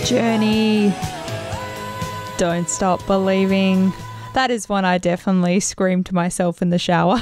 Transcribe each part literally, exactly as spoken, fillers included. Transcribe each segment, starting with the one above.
Journey, Don't Stop Believing. That is one I definitely screamed to myself in the shower.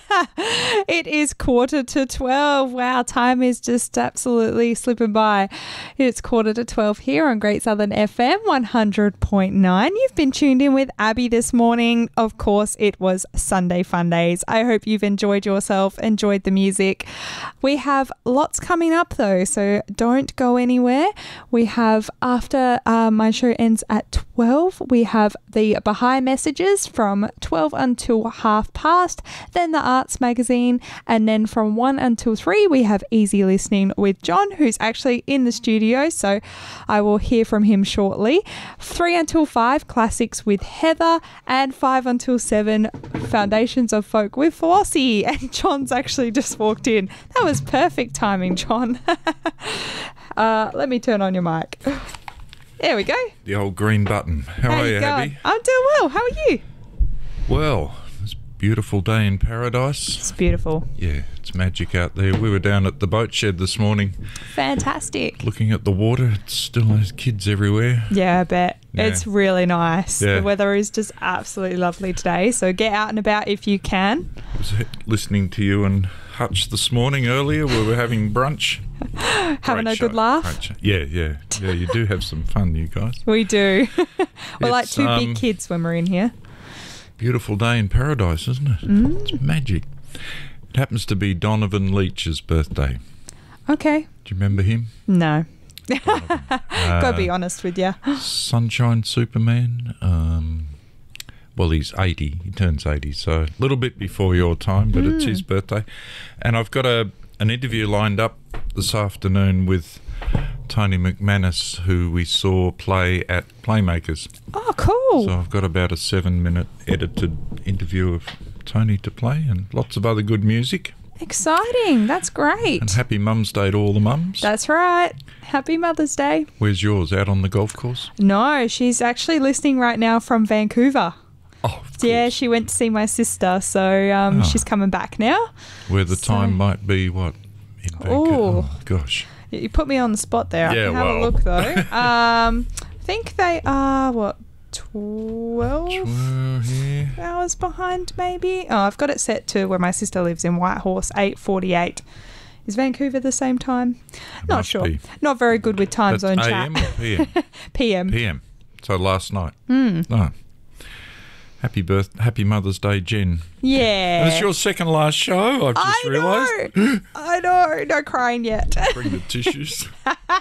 It is quarter to twelve. Wow, time is just absolutely slipping by. It's quarter to twelve here on Great Southern F M one hundred point nine. You've been tuned in with Abby this morning. Of course, it was Sunday Fun Days. I hope you've enjoyed yourself, enjoyed the music. We have lots coming up though, so don't go anywhere. We have, after uh, my show ends at twelve, we have the Baha'i messages from twelve until half past, then the Arts Magazine, and then from one until three we have Easy Listening with John, who's actually in the studio, so I will hear from him shortly. three until five, Classics with Heather, and five until seven, Foundations of Folk with Flossie. And John's actually just walked in. That was perfect timing, John. uh, let me turn on your mic. There we go. The old green button. How, How are you, you going? Abby? I'm doing well. How are you? Well, it's a beautiful day in paradise. It's beautiful. Yeah, it's magic out there. We were down at the boat shed this morning Fantastic. looking at the water. It's still those kids everywhere. Yeah, I bet. Yeah. It's really nice. Yeah. The weather is just absolutely lovely today, so get out and about if you can. I was listening to you and Hutch this morning earlier. We were having brunch. Having Great a show. good laugh. Great show. Yeah, yeah. Yeah, you do have some fun, you guys. We do. We're like It's, two um, big kids when we're in here. Beautiful day in paradise, isn't it? Mm. It's magic. It happens to be Donovan Leach's birthday. Okay. Do you remember him? No. Donovan. Gotta be Uh, honest with you. Sunshine Superman. Um, well, he's eighty. He turns eighty, so a little bit before your time, but it's his birthday. And I've got a an interview lined up this afternoon with Tony McManus, who we saw play at Playmakers. Oh, cool. So I've got about a seven-minute edited interview of Tony to play, and lots of other good music. Exciting. That's great. And happy Mum's Day to all the mums. That's right. Happy Mother's Day. Where's yours? Out on the golf course? No, she's actually listening right now from Vancouver. Oh, of Yeah, course. she went to see my sister, so um, Oh. she's coming back now. Where the So- time might be, what? In Vancouver? Ooh. Oh, gosh. You put me on the spot there. I Yeah, can have well. a look though. um, I think they are, what, twelve Twelve here. hours behind maybe? Oh, I've got it set to where my sister lives in Whitehorse, eight forty-eight. Is Vancouver the same time? Not must sure. be. Not very good with time That's zone A chat. M or P M? P M. P M. So last night. Mm. No. Happy birth, happy Mother's Day, Jen. Yeah. And it's your second last show, I've just I realised. know. I know. No crying yet. Bring the tissues.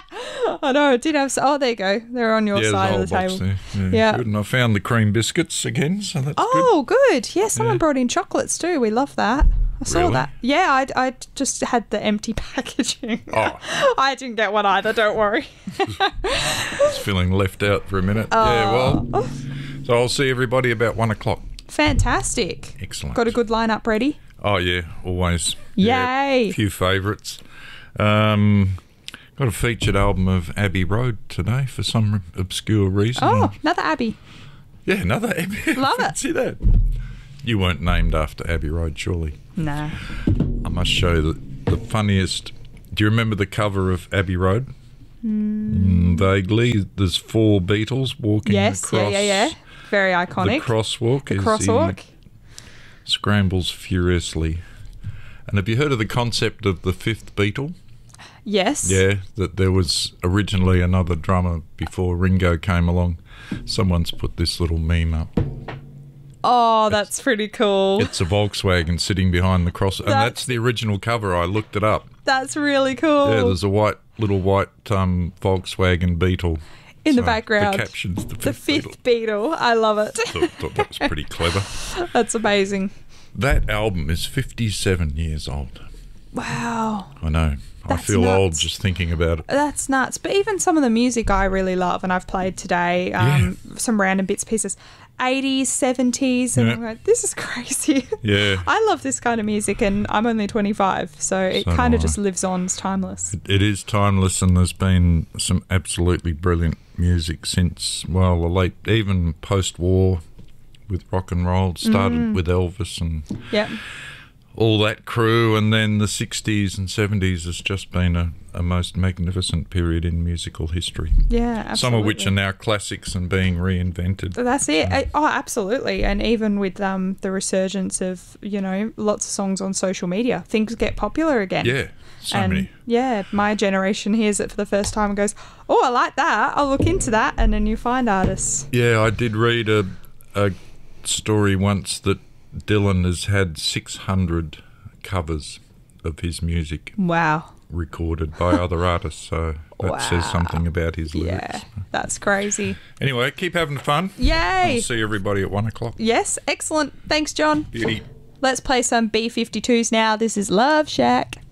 I know. I did have. s- Oh, there you go. They're on your Yeah, side there's of the a whole box table. there. Yeah. Good. And I found the cream biscuits again, so that's good. Oh, good. Yeah, someone Yeah. brought in chocolates too. We love that. I saw Really? that. Yeah, I, I just had the empty packaging. Oh. I didn't get one either, don't worry. Just feeling left out for a minute. Yeah, well, so I'll see everybody about one o'clock. Fantastic. Excellent. Got a good lineup ready? Oh, yeah, always. Yay. Yeah, a few favourites. Um, got a featured album of Abbey Road today for some obscure reason. Oh, another Abbey. Yeah, another Abbey. Love it. See that? You weren't named after Abbey Road, surely. Nah. I must show you the, the funniest. Do you remember the cover of Abbey Road? Mm, vaguely. There's four Beatles walking Yes, across. yeah, yeah, yeah. Very iconic. The crosswalk. The as crosswalk. he scrambles furiously. And have you heard of the concept of the fifth Beatle? Yes. Yeah, that there was originally another drummer before Ringo came along. Someone's put this little meme up. Oh, that's pretty cool. It's a Volkswagen sitting behind the cross, and That's- that's the original cover. I looked it up. That's really cool. Yeah, there's a white little white um, Volkswagen Beetle In the So background. The caption's the fifth, the fifth Beatle. I love it. Beatle. Thought, thought that was pretty clever. That's amazing. That album is fifty-seven years old. Wow. I know. I That's feel old nuts. just thinking about it. That's nuts. But even some of the music I really love, and I've played today, um, some random bits, pieces, eighties, seventies, and Yeah. I'm like, this is crazy. Yeah. I love this kind of music, and I'm only twenty-five, so it So kind do of I. just lives on. It's timeless. It is timeless, and there's been some absolutely brilliant music since, well, the late, even post-war with rock and roll. It started Mm. with Elvis and Yeah. all that crew, and then the sixties and seventies has just been a, a most magnificent period in musical history. Yeah, absolutely. Some of which are now classics and being reinvented. That's it. I, oh, absolutely. And even with um, the resurgence of, you know, lots of songs on social media, things get popular again. Yeah, so and many. Yeah, my generation hears it for the first time and goes, oh, I like that. I'll look into that. And then you find artists. Yeah, I did read a, a story once that Dylan has had six hundred covers of his music Wow. recorded by other artists, so that Wow. says something about his lyrics. Yeah, that's crazy. Anyway, keep having fun. Yay. I'll see everybody at one o'clock. Yes, excellent. Thanks, John. Beauty. Let's play some B fifty-twos now. This is Love Shack.